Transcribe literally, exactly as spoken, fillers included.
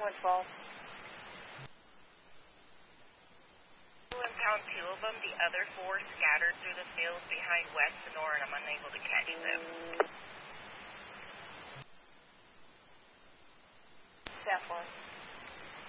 one twelve. Found two of them. The other four scattered through the fields behind West Sonora, and I'm unable to catch them. Staff one.